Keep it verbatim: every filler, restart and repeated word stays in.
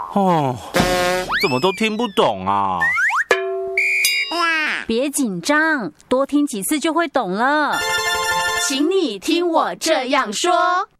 哦，怎么都听不懂啊？ 别紧张，多听几次就会懂了。 请你听我这样说。